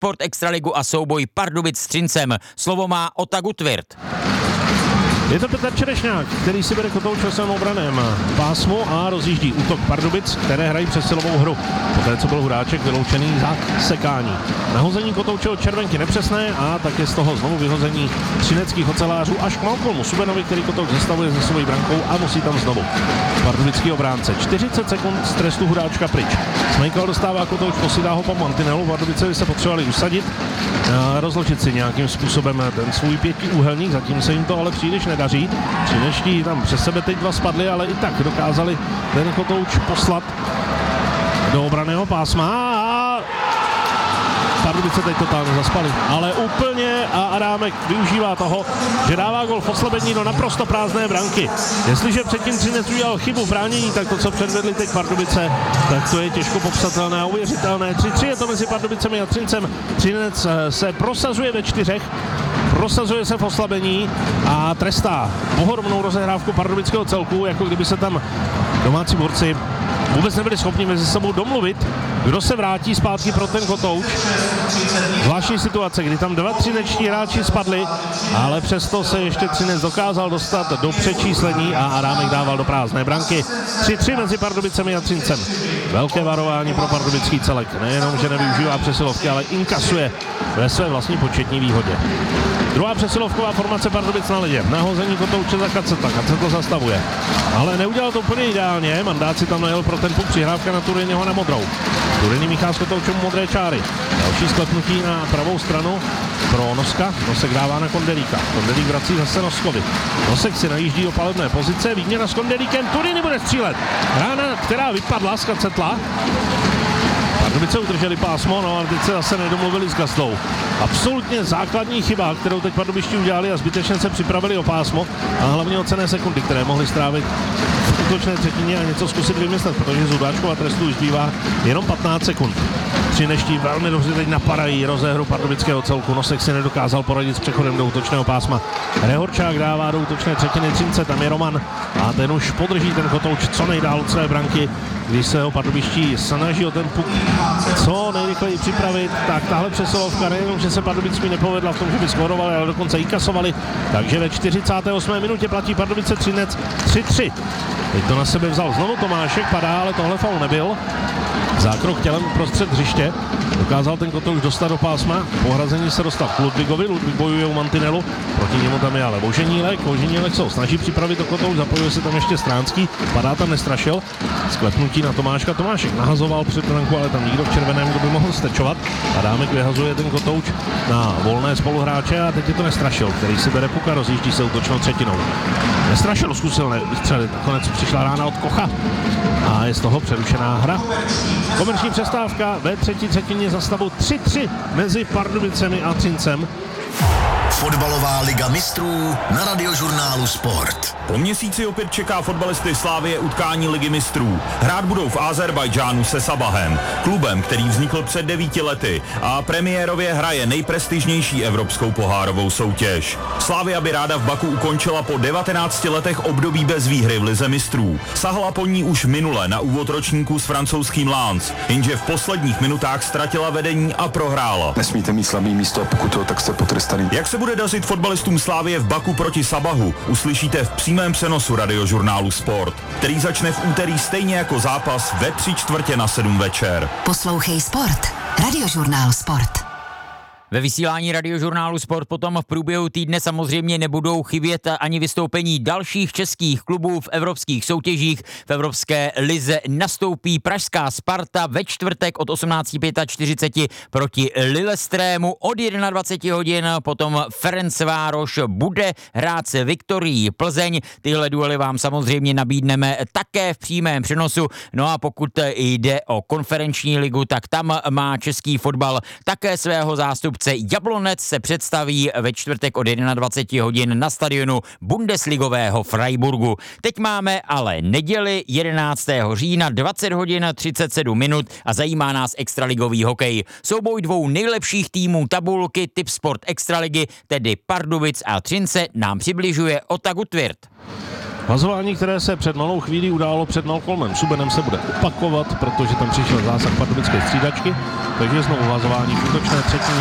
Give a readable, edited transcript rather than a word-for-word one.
Sport Extraligu a souboj Pardubic s Třincem. Slovo má Ota Gutwirth. Je to Petr Čerešňák, který si bere Kotouč ve svém obraném pásmu a rozjíždí útok Pardubic, které hrají přesilovou hru. Poté, co byl Hudáček vyloučený za sekání. Nahození Kotouče od červenky nepřesné a také z toho znovu vyhození třineckých ocelářů až k Malcolmu Subenovi, který Kotouč zastavuje ze svojí brankou a musí tam znovu. Pardubický obránce. 40 sekund z trestu Hudáčka pryč. Smejkal dostává Kotouč, posídá ho po mantinelu. Pardubice by se potřebovali usadit, rozložit si nějakým způsobem ten svůj pětiúhelník, zatím se jim to ale příliš nedaří. Třineští tam přes sebe teď dva spadli, ale i tak dokázali ten Kotouč poslat do obranného pásma a Pardubice teď totálně zaspali. Ale úplně a Adámek využívá toho, že dává gol v oslabení do naprosto prázdné branky. Jestliže předtím Třinec udělal chybu v bránění, tak to, co předvedli teď Pardubice, tak to je těžko popsatelné a uvěřitelné. 3-3 je to mezi Pardubicemi a Třincem. Třinec se prosazuje ve čtyřech, prosazuje se v oslabení a trestá ohromnou rozehrávku pardubického celku, jako kdyby se tam domácí borci vůbec nebyli schopni mezi sebou domluvit, kdo se vrátí zpátky pro ten Kotouč. Zvláštní situace, kdy tam dva třinečtí hráči spadli, ale přesto se ještě Třinec dokázal dostat do přečíslení a Adámek dával do prázdné branky. 3-3 mezi Pardubicemi a Třincem. Velké varování pro pardubický celek. Nejenom, že nevyužívá přesilovky, ale inkasuje ve své vlastní početní výhodě. Druhá přesilovková formace Pardubic na ledě. Nahození Kotouče za Kaceta. Kaceta zastavuje. Ale neudělal to úplně ideálně. Mandát si tam najel pro tempu, přihrávka na Turynyho na modrou. Turyny míchá s Kotoučem modré čáry. Další sklepnutí na pravou stranu pro Noska. Nosek dává na Kondelíka. Kondelík vrací zase Noskovi. Nosek si najíždí do palebné pozice. Výměna s Kondelíkem. Turyny bude střílet. Rána, která vypadla z Kacetla. Pardubice udrželi pásmo, no a teď se zase nedomluvili s Gazdou. Absolutně základní chyba, kterou teď pardubičtí udělali a zbytečně se připravili o pásmo a hlavně o cenné sekundy, které mohli strávit v útočné třetině a něco zkusit vymyslet, protože z Hudáčkova trestu už zbývá jenom 15 sekund. Třineští velmi dobře teď napadají rozehru pardubického celku. Nosek si nedokázal poradit s přechodem do útočného pásma. Rehorčák dává do útočné třetiny Třince, tam je Roman a ten už podrží ten Kotouč co nejdál od své branky, když se ho pardubičtí snaží o ten puk co nejrychleji připravit, tak tahle přesilovka nejenom, že se Pardubicmi nepovedla v tom, že by skórovali, ale dokonce i kasovali, takže ve 48. minutě platí Pardubice Třinec 3-3. Teď to na sebe vzal znovu Tomášek, padá, ale tohle faul nebyl. Zákrok tělem prostřed hřiště. Dokázal ten Kotouč dostat do pásma. Pohrazení se dostal k Ludvíkovi. Ludvík bojuje u mantinelu. Proti němu tam je ale Voženílek. Voženílek se snaží připravit to Kotouč. Zapojuje se tam ještě Stránský. Padá tam Nestrašil. Sklepnutí na Tomáška. Tomášek nahazoval před branku, ale tam nikdo v červeném, kdo by mohl stečovat. Adámek vyhazuje ten Kotouč na volné spoluhráče a teď je to Nestrašil, který si bere puka, rozjíždí se útočnou třetinou. Nestrašil zkusil vystřelit. Nakonec přišla rána od Kocha a je z toho přerušená hra. Komerční přestávka ve třetí třetině za stavu 3-3 mezi Pardubicemi a Třincem. Fotbalová liga mistrů na Radiožurnálu Sport. Po měsíci opět čeká fotbalisty Slavie utkání ligy mistrů. Hrát budou v Azerbajdžánu se Sabahem, klubem, který vznikl před 9 lety a premiérově hraje nejprestižnější evropskou pohárovou soutěž. Slavia by ráda v Baku ukončila po 19 letech období bez výhry v lize mistrů. Sahla po ní už minule na úvod ročníku s francouzským Lens, jenže v posledních minutách ztratila vedení a prohrála. Nesmíte mít slabý místo a pokud to, tak jste potrestaný. Jak se bude dařit fotbalistům Slavie v Baku proti Sabahu, uslyšíte v přímém přenosu Radiožurnálu Sport, který začne v úterý stejně jako zápas ve 6:45 večer. Poslouchej Sport. Radiožurnál Sport. Ve vysílání Radiožurnálu Sport potom v průběhu týdne samozřejmě nebudou chybět ani vystoupení dalších českých klubů v evropských soutěžích. V Evropské lize nastoupí pražská Sparta ve čtvrtek od 18:45 proti Lillestrému od 21 hodin. Potom Ferencvároš bude hrát se Viktorií Plzeň. Tyhle duely vám samozřejmě nabídneme také v přímém přenosu. No a pokud jde o konferenční ligu, tak tam má český fotbal také svého zástupce. Jablonec se představí ve čtvrtek od 21 hodin na stadionu Bundesligového Freiburgu. Teď máme ale neděli 11. října 20 hodin 37 minut a zajímá nás extraligový hokej. Souboj dvou nejlepších týmů tabulky Tip Sport Extraligy, tedy Pardubic a Třince, nám přibližuje Ota Gutwirth. Vazování, které se před malou chvílí událo před Malcolmem Subenem, se bude opakovat, protože tam přišel zásah pardubické střídačky, takže znovu vazování v útočné třetině.